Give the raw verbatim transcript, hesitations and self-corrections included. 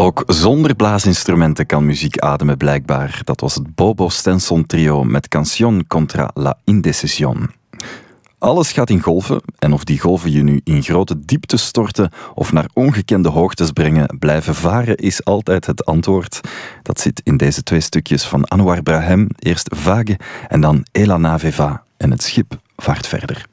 Ook zonder blaasinstrumenten kan muziek ademen blijkbaar. Dat was het Bobo Stenson trio met Canción contra la Indecisión. Alles gaat in golven en of die golven je nu in grote diepte storten of naar ongekende hoogtes brengen, blijven varen is altijd het antwoord. Dat zit in deze twee stukjes van Anouar Brahem, eerst Vage en dan Ela Nave Va en het schip vaart verder.